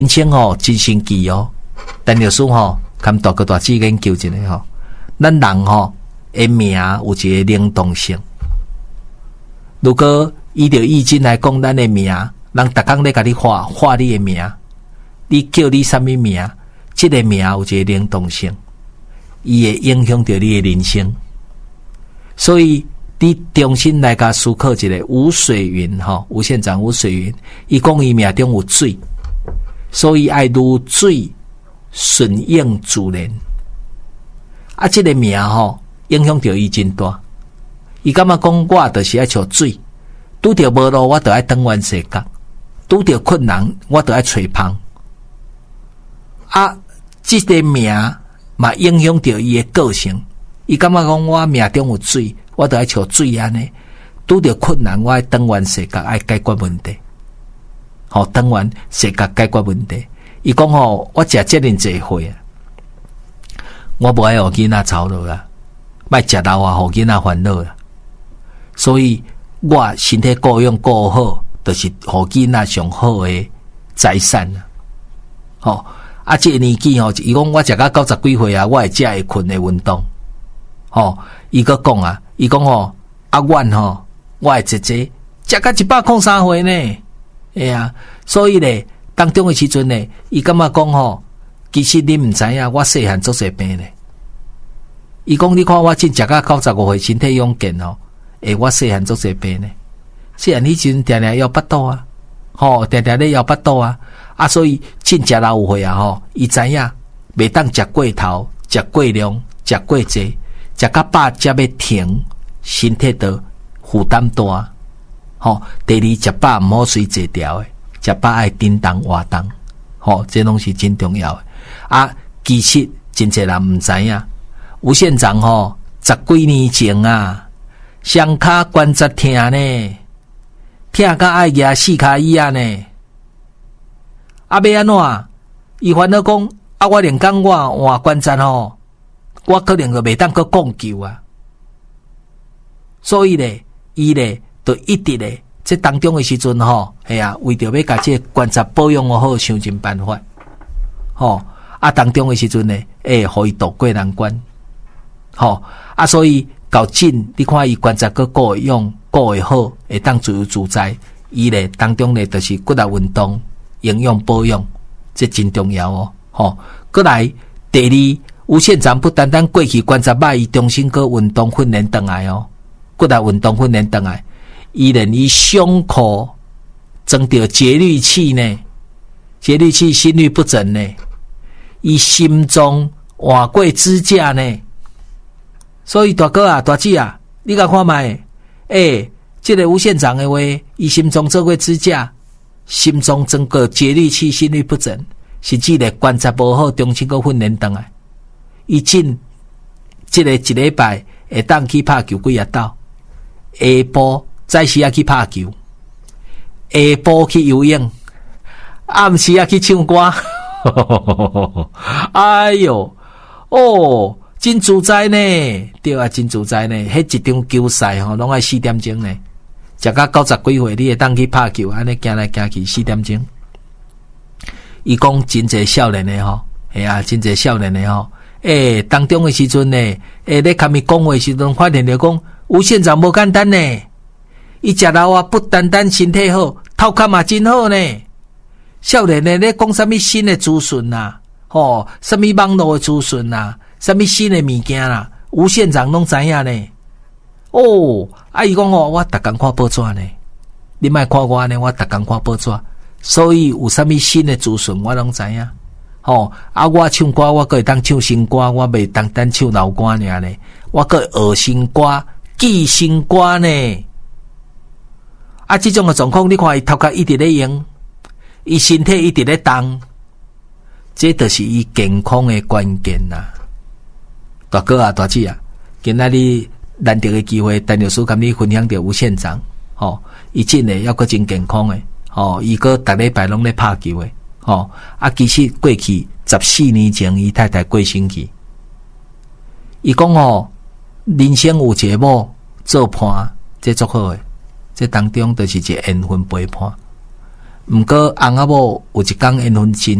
人生吼真神奇哦。陈律师吼，跟大哥大姐研究一下吼，咱人吼的命有一个灵动性。如果依照易经来讲，咱的命，人逐工咧甲你画你的命，你叫你什么名，这个名有一个灵动性，伊会影响到你的人生。所以你重新来甲思考一下，吴水云吼，吴县长吴水云，伊讲伊命中有水，所以爱如水顺应自然。啊，这个命吼影响到伊真大。伊感觉讲我就是爱像水，拄着无路我就爱转弯世界，拄着困难我就爱找帮。啊，这个命嘛影响到伊的个性。伊感觉讲我命中有水，我就爱像水安尼，拄着困难我爱转弯世界，爱解决问题。好，转弯世界解决问题。伊讲吼，我食遮尔济货啊，我无爱互囡仔吵闹啊，莫食老啊，互囡仔烦恼啊。所以我身体顾养顾好，就是互囡仔上好的财产啊。吼，啊，这个年纪吼，伊讲我食到90几岁啊，我会食会困的运动。吼，伊个讲啊，伊讲吼，啊，阮吼，我会食到103岁呢。哎呀，所以咧，当中的时阵咧，伊感觉讲吼，其实你毋知影，我细汉做些病咧。伊讲你看我真食到95岁，身体勇健哦。我细汉做些病咧，细汉迄阵定定腰腹肚啊，吼，定定咧腰腹肚啊，啊，所以真食老有岁啊，吼，伊知影袂当食过头，食过量，食过济，食到饱才要停，身体都负担大，吼。第二食饱毋好随坐条诶，食饱爱叮当活动，吼，这拢是真重要诶。啊，其实真侪人毋知影，吴县长吼，10几年前啊。双骹关节疼呢，疼到爱举4骹椅啊呢。啊，要安怎？伊烦恼讲，啊，我连讲我换关节吼，我可能就袂当去讲究啊。所以咧，伊咧就一直咧，这当中的时阵吼，系啊，为着要甲这关节保养好，想尽办法。吼，啊，当中的时阵咧，互伊渡过难关。吼，啊，所以。到真，你看伊关节个顾用顾会好，会当自由自在。伊咧当中咧，就是骨力运动、营养保养，这真重要哦。吼，过来第二，吴县长不单单过去关节歹，伊重新个运动训练转来哦，骨力运动训练转来，伊连伊胸口装着节律器呢，节律器心律不整呢，伊心脏换过支架呢。所以大哥啊，大姐啊，你甲看卖，这个吴县长的话，伊心脏做过支架，心脏整个节律器心律不整，甚至咧关节无好，重新个训练转来。伊真这个一礼拜会当去拍球几啊斗，下晡早时啊去拍球，下晡去游泳，暗时啊去唱歌。哎哟，哦。真自在呢，对啊，真自在呢。迄一场球赛吼，拢爱4点钟呢。食到90几岁，你会当去拍球，安尼行来行去4点钟。伊讲真侪少年的吼，系啊，真侪少年的吼。当中的时阵呢，咧甲咪讲话时阵，发现着讲吴县长无简单呢。伊食老啊，不单单身体好，头壳嘛真好呢。少年的咧讲什么新的资讯呐，吼，什么网络的资讯呐。什么新的物件啦？吴县长拢知影呢。哦，啊，伊讲哦，我逐工看报纸呢。你莫看我呢，我逐工看报纸。所以有什么新的资讯，我拢知影。吼，啊，我唱歌，我可会当唱新歌，我袂单单唱老歌尔呢。我可会学新歌、记新歌呢。啊，这种的状况，你看伊头壳一直咧用，伊身体一直咧动，这就是伊健康的关键啦。大哥啊，大姐啊，今仔日难得的机会，陈律师跟你分享着吴县长，吼，伊真诶要阁真健康诶，吼，伊阁逐礼拜拢咧拍球诶，吼，啊，其实过去14年前，伊太太过身去，伊讲吼，人生有一个某做伴，这足好诶，这当中就是一个缘分陪伴， 毋过翁仔某有一工缘分真